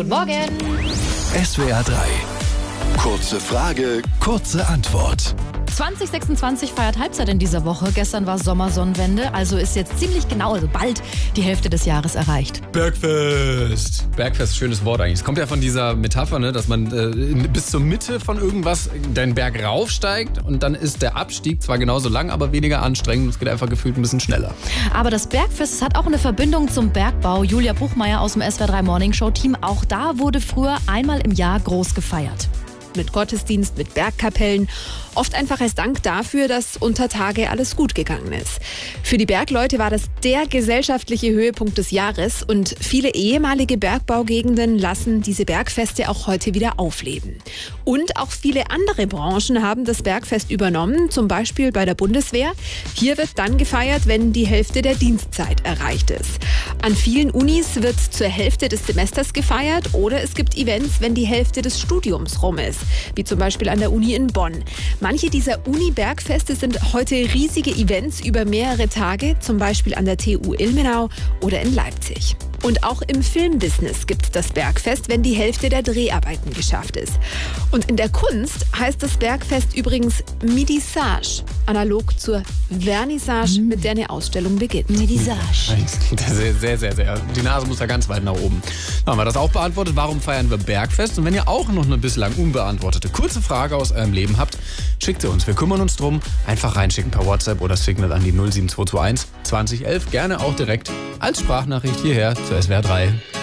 Guten Morgen. SWR 3. Kurze Frage, kurze Antwort. 2026 feiert Halbzeit in dieser Woche. Gestern war Sommersonnenwende, also ist jetzt ziemlich genau, also bald die Hälfte des Jahres erreicht. Bergfest. Bergfest, schönes Wort eigentlich. Es kommt ja von dieser Metapher, ne, dass man bis zur Mitte von irgendwas den Berg raufsteigt und dann ist der Abstieg zwar genauso lang, aber weniger anstrengend. Es geht einfach gefühlt ein bisschen schneller. Aber das Bergfest, es hat auch eine Verbindung zum Bergbau. Julia Buchmeier aus dem SWR 3 Morning Show Team. Auch da wurde früher einmal im Jahr groß gefeiert. Mit Gottesdienst, mit Bergkapellen. Oft einfach als Dank dafür, dass unter Tage alles gut gegangen ist. Für die Bergleute war das der gesellschaftliche Höhepunkt des Jahres und viele ehemalige Bergbaugegenden lassen diese Bergfeste auch heute wieder aufleben. Und auch viele andere Branchen haben das Bergfest übernommen, zum Beispiel bei der Bundeswehr. Hier wird dann gefeiert, wenn die Hälfte der Dienstzeit erreicht ist. An vielen Unis wird zur Hälfte des Semesters gefeiert oder es gibt Events, wenn die Hälfte des Studiums rum ist, wie zum Beispiel an der Uni in Bonn. Manche dieser Uni-Bergfeste sind heute riesige Events über mehrere Tage, zum Beispiel an der TU Ilmenau oder in Leipzig. Und auch im Filmbusiness gibt es das Bergfest, wenn die Hälfte der Dreharbeiten geschafft ist. Und in der Kunst heißt das Bergfest übrigens Midissage, analog zur Vernissage, mit der eine Ausstellung beginnt. Midissage. Sehr, sehr, sehr. Die Nase muss da ganz weit nach oben. Dann haben wir das auch beantwortet. Warum feiern wir Bergfest? Und wenn ihr auch noch eine bislang unbeantwortete kurze Frage aus eurem Leben habt, schickt sie uns. Wir kümmern uns drum. Einfach reinschicken per WhatsApp oder Signal an die 07221 2011. Gerne auch direkt als Sprachnachricht hierher zur SWR 3.